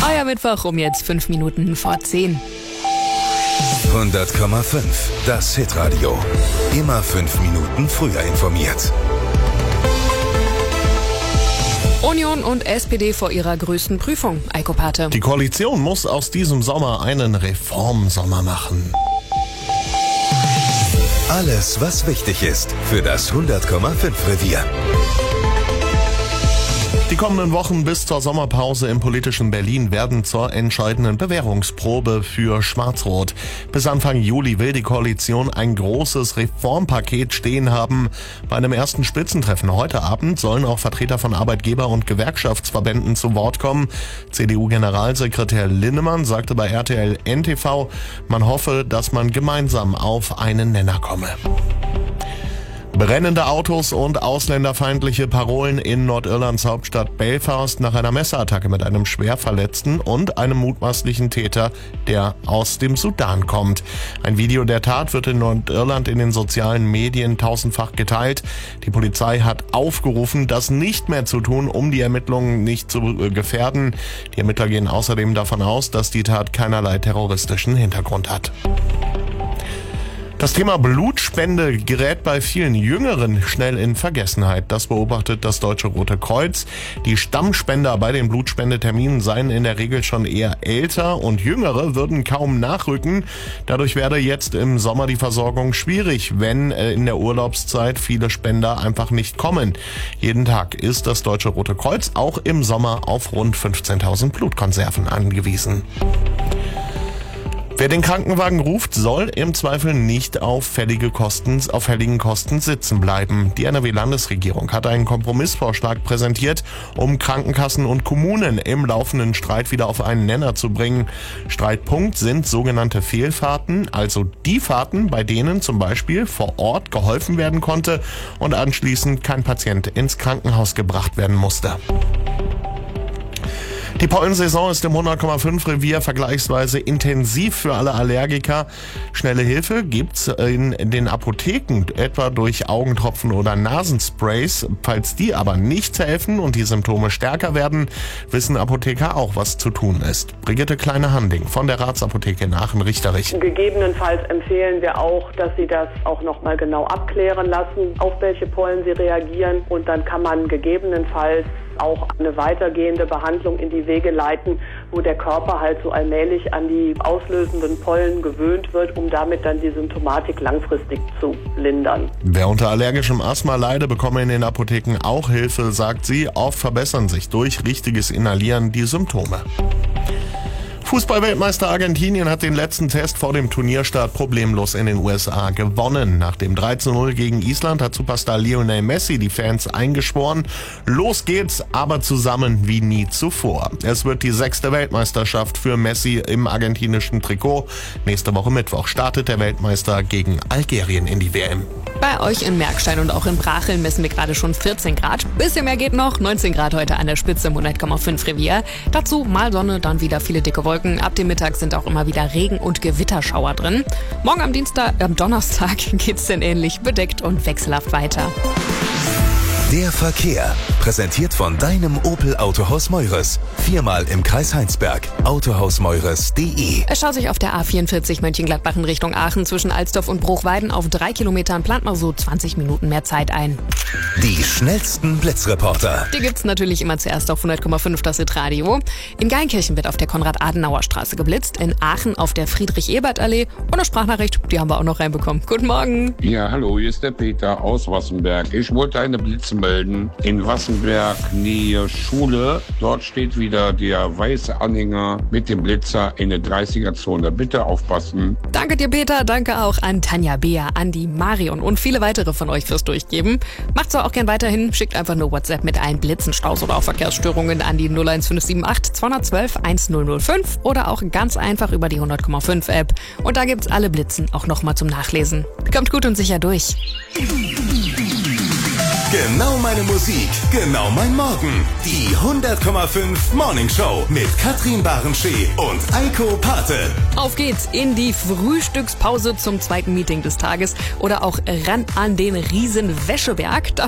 Euer Mittwoch um jetzt 5 Minuten vor 10. 100,5. Das Hitradio. Immer 5 Minuten früher informiert. Union und SPD vor ihrer größten Prüfung. Eiko Pate. Die Koalition muss aus diesem Sommer einen Reformsommer machen. Alles, was wichtig ist für das 100,5 Revier. Die kommenden Wochen bis zur Sommerpause im politischen Berlin werden zur entscheidenden Bewährungsprobe für Schwarz-Rot. Bis Anfang Juli will die Koalition ein großes Reformpaket stehen haben. Bei einem ersten Spitzentreffen heute Abend sollen auch Vertreter von Arbeitgeber- und Gewerkschaftsverbänden zu Wort kommen. CDU-Generalsekretär Linnemann sagte bei RTL NTV, man hoffe, dass man gemeinsam auf einen Nenner komme. Brennende Autos und ausländerfeindliche Parolen in Nordirlands Hauptstadt Belfast nach einer Messerattacke mit einem Schwerverletzten und einem mutmaßlichen Täter, der aus dem Sudan kommt. Ein Video der Tat wird in Nordirland in den sozialen Medien tausendfach geteilt. Die Polizei hat aufgerufen, das nicht mehr zu tun, um die Ermittlungen nicht zu gefährden. Die Ermittler gehen außerdem davon aus, dass die Tat keinerlei terroristischen Hintergrund hat. Das Thema Blutspende gerät bei vielen Jüngeren schnell in Vergessenheit. Das beobachtet das Deutsche Rote Kreuz. Die Stammspender bei den Blutspendeterminen seien in der Regel schon eher älter und Jüngere würden kaum nachrücken. Dadurch werde jetzt im Sommer die Versorgung schwierig, wenn in der Urlaubszeit viele Spender einfach nicht kommen. Jeden Tag ist das Deutsche Rote Kreuz auch im Sommer auf rund 15.000 Blutkonserven angewiesen. Wer den Krankenwagen ruft, soll im Zweifel nicht auf fälligen Kosten sitzen bleiben. Die NRW-Landesregierung hat einen Kompromissvorschlag präsentiert, um Krankenkassen und Kommunen im laufenden Streit wieder auf einen Nenner zu bringen. Streitpunkt sind sogenannte Fehlfahrten, also die Fahrten, bei denen zum Beispiel vor Ort geholfen werden konnte und anschließend kein Patient ins Krankenhaus gebracht werden musste. Die Pollensaison ist im 100,5 Revier vergleichsweise intensiv für alle Allergiker. Schnelle Hilfe gibt's in den Apotheken, etwa durch Augentropfen oder Nasensprays. Falls die aber nicht helfen und die Symptome stärker werden, wissen Apotheker auch, was zu tun ist. Brigitte Kleine-Handing von der Ratsapotheke in Aachen-Richterich. Gegebenenfalls empfehlen wir auch, dass Sie das auch nochmal genau abklären lassen, auf welche Pollen Sie reagieren. Und dann kann man gegebenenfalls auch eine weitergehende Behandlung in die Wege leiten, wo der Körper halt so allmählich an die auslösenden Pollen gewöhnt wird, um damit dann die Symptomatik langfristig zu lindern. Wer unter allergischem Asthma leide, bekomme in den Apotheken auch Hilfe, sagt sie. Oft verbessern sich durch richtiges Inhalieren die Symptome. Fußball-Weltmeister Argentinien hat den letzten Test vor dem Turnierstart problemlos in den USA gewonnen. Nach dem 3:0 gegen Island hat Superstar Lionel Messi die Fans eingeschworen. Los geht's, aber zusammen wie nie zuvor. Es wird die 6. Weltmeisterschaft für Messi im argentinischen Trikot. Nächste Woche Mittwoch startet der Weltmeister gegen Algerien in die WM. Bei euch in Merkstein und auch in Bracheln messen wir gerade schon 14 Grad. Bisschen mehr geht noch. 19 Grad heute an der Spitze im 100,5 Revier. Dazu mal Sonne, dann wieder viele dicke Wolken. Ab dem Mittag sind auch immer wieder Regen- und Gewitterschauer drin. Morgen am Donnerstag geht's dann ähnlich bedeckt und wechselhaft weiter. Der Verkehr, präsentiert von deinem Opel Autohaus Meures. 4-mal im Kreis Heinsberg. Autohausmeures.de. Es schaut sich auf der A44 Mönchengladbach in Richtung Aachen zwischen Alsdorf und Bruchweiden auf 3 Kilometern, plant mal so 20 Minuten mehr Zeit ein. Die schnellsten Blitzreporter. Die gibt's natürlich immer zuerst auf 100,5 das Hitradio. In Geinkirchen wird auf der Konrad-Adenauer-Straße geblitzt, in Aachen auf der Friedrich-Ebert-Allee und eine Sprachnachricht, die haben wir auch noch reinbekommen. Guten Morgen. Ja, hallo, hier ist der Peter aus Wassenberg. Ich wollte eine Blitz melden. In Wassenberg, Nähe Schule. Dort steht wieder der weiße Anhänger mit dem Blitzer in der 30er-Zone. Bitte aufpassen. Danke dir, Peter. Danke auch an Tanja, Bea, Andi, Marion und viele weitere von euch fürs Durchgeben. Macht's auch gern weiterhin. Schickt einfach nur WhatsApp mit allen Blitzen, Staus oder auch Verkehrsstörungen an die 01578 212 1005 oder auch ganz einfach über die 100,5 App. Und da gibt's alle Blitzen auch nochmal zum Nachlesen. Kommt gut und sicher durch. Genau meine Musik, genau mein Morgen. Die 100,5 Morning Show mit Katrin Barenschee und Eiko Pate. Auf geht's in die Frühstückspause zum zweiten Meeting des Tages oder auch ran an den riesen Wäscheberg.